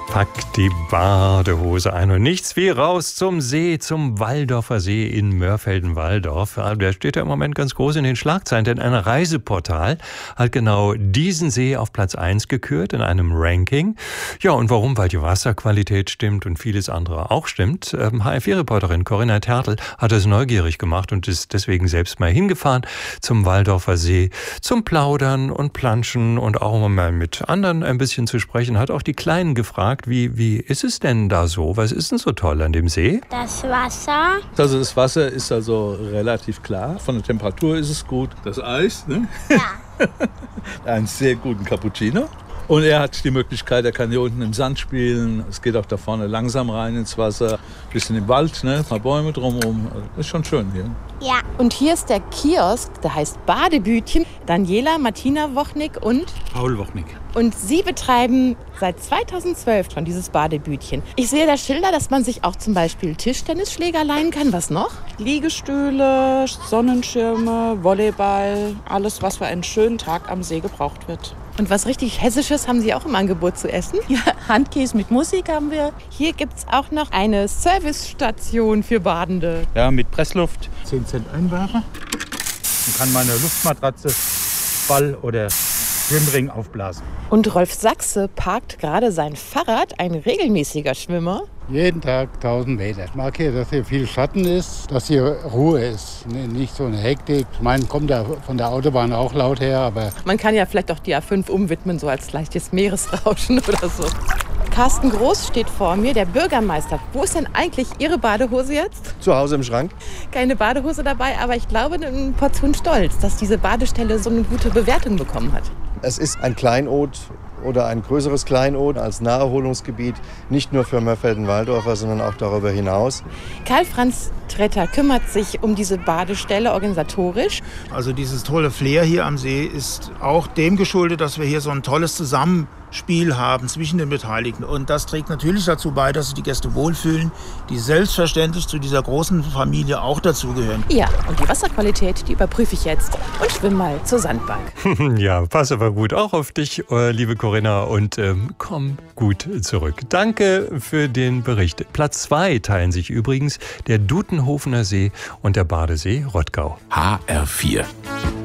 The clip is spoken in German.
Packt die Badehose ein und nichts wie raus zum See, zum Walldorfer See in Mörfelden-Walldorf. Der steht ja im Moment ganz groß in den Schlagzeilen, denn ein Reiseportal hat genau diesen See auf Platz 1 gekürt in einem Ranking. Ja, und warum? Weil die Wasserqualität stimmt und vieles andere auch stimmt. HR4-Reporterin Corinna Tertl hat es neugierig gemacht und ist deswegen selbst mal hingefahren zum Walldorfer See, zum Plaudern und Planschen und auch mal mit anderen ein bisschen zu sprechen. Hat auch die Kleinen gefragt, wie ist es denn da so? Was ist denn so toll an dem See? Das Wasser. Also das Wasser ist also relativ klar. Von der Temperatur ist es gut. Das Eis, ne? Ja. Einen sehr guten Cappuccino. Und er hat die Möglichkeit, er kann hier unten im Sand spielen. Es geht auch da vorne langsam rein ins Wasser. Ein bisschen im Wald, ne? Ein paar Bäume drumherum. Ist schon schön hier. Ja. Und hier ist der Kiosk, der heißt Badebütchen. Daniela, Martina Wochnik und Paul Wochnik. Und Sie betreiben seit 2012 schon dieses Badebütchen. Ich sehe da Schilder, dass man sich auch zum Beispiel Tischtennisschläger leihen kann. Was noch? Liegestühle, Sonnenschirme, Volleyball, alles, was für einen schönen Tag am See gebraucht wird. Und was richtig Hessisches haben Sie auch im Angebot zu essen? Ja, Handkäse mit Musik haben wir. Hier gibt es auch noch eine Servicestation für Badende. Ja, mit Pressluft. 10 Cent Einware. Man kann meine Luftmatratze, Ball oder Schwimmring aufblasen. Und Rolf Sachse parkt gerade sein Fahrrad, ein regelmäßiger Schwimmer. Jeden Tag 1000 Meter. Ich mag hier, dass hier viel Schatten ist, dass hier Ruhe ist. Nicht so eine Hektik. Ich meine, kommt da von der Autobahn auch laut her, aber... Man kann ja vielleicht auch die A5 umwidmen, so als leichtes Meeresrauschen oder so. Carsten Groß steht vor mir, der Bürgermeister. Wo ist denn eigentlich Ihre Badehose jetzt? Zu Hause im Schrank. Keine Badehose dabei, aber ich glaube, eine Portion Stolz, dass diese Badestelle so eine gute Bewertung bekommen hat. Es ist ein Kleinod oder ein größeres Kleinod als Naherholungsgebiet, nicht nur für Mörfelden-Walldorfer, sondern auch darüber hinaus. Karl-Franz Tretter kümmert sich um diese Badestelle organisatorisch. Also dieses tolle Flair hier am See ist auch dem geschuldet, dass wir hier so ein tolles Zusammenspiel haben zwischen den Beteiligten. Und das trägt natürlich dazu bei, dass sich die Gäste wohlfühlen, die selbstverständlich zu dieser großen Familie auch dazugehören. Ja, und die Wasserqualität, die überprüfe ich jetzt und schwimme mal zur Sandbank. Ja, pass aber gut auch auf dich, liebe Corinna, und komm gut zurück. Danke für den Bericht. Platz 2 teilen sich übrigens der Dutenhofener See und der Badesee Rottgau. HR4